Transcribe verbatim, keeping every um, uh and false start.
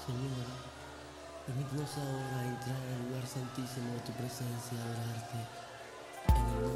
Señor, permítenos ahora entrar al lugar santísimo de tu presencia, adorarte. En el nombre